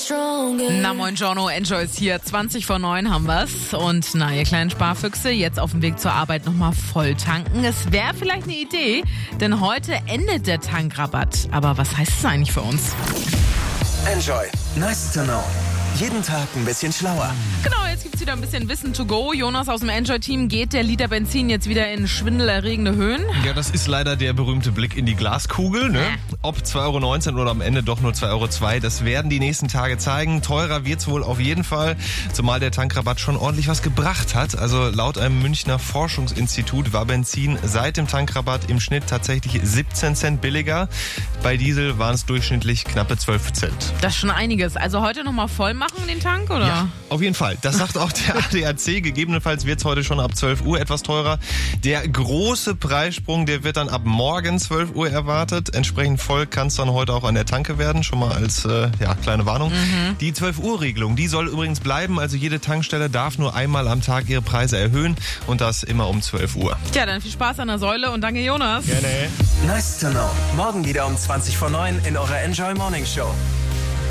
Na moin Giorno, Enjoy ist hier. 20 vor 9 haben wir's. Und na, ihr kleinen Sparfüchse, jetzt auf dem Weg zur Arbeit nochmal voll tanken. Es wäre vielleicht eine Idee, denn heute endet der Tankrabatt. Aber was heißt es eigentlich für uns? Enjoy. Nice to know. Jeden Tag ein bisschen schlauer. Genau, jetzt gibt's wieder ein bisschen Wissen to go. Jonas aus dem Enjoy-Team, geht der Liter Benzin jetzt wieder in schwindelerregende Höhen? Ja, das ist leider der berühmte Blick in die Glaskugel. Ne? Ob 2,19 € oder am Ende doch nur 2,02 €, das werden die nächsten Tage zeigen. Teurer wird's wohl auf jeden Fall, zumal der Tankrabatt schon ordentlich was gebracht hat. Also laut einem Münchner Forschungsinstitut war Benzin seit dem Tankrabatt im Schnitt tatsächlich 17 Cent billiger. Bei Diesel waren es durchschnittlich knappe 12 Cent. Das ist schon einiges. Also heute nochmal voll machen den Tank, oder? Ja, auf jeden Fall. Das sagt auch der ADAC. Gegebenenfalls wird es heute schon ab 12 Uhr etwas teurer. Der große Preissprung, der wird dann ab morgen 12 Uhr erwartet. Entsprechend voll kann es dann heute auch an der Tanke werden. Schon mal als kleine Warnung. Die 12-Uhr-Regelung, die soll übrigens bleiben. Also jede Tankstelle darf nur einmal am Tag ihre Preise erhöhen. Und das immer um 12 Uhr. Tja, dann viel Spaß an der Säule und danke Jonas. Gerne. Nice to know. Morgen wieder um 20 vor 9 in eurer Enjoy Morning Show.